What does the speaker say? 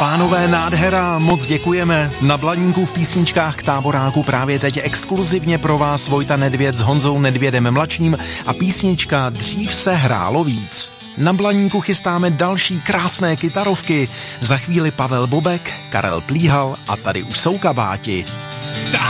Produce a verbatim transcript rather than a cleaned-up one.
Pánové, nádhera, moc děkujeme. Na Blaníku v písničkách k Táboráku právě teď exkluzivně pro vás Vojta Nedvěd s Honzou Nedvědem mladším a písnička Dřív se hrálo víc. Na Blaníku chystáme další krásné kytarovky. Za chvíli Pavel Bobek, Karel Plíhal a tady už jsou kabáti.